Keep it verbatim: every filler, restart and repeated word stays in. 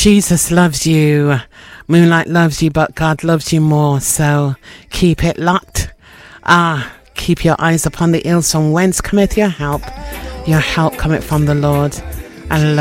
Jesus loves you. Moonlight loves you, but God loves you more. So keep it locked. Ah, keep your eyes upon the hills from whence cometh your help. Your help cometh from the Lord. And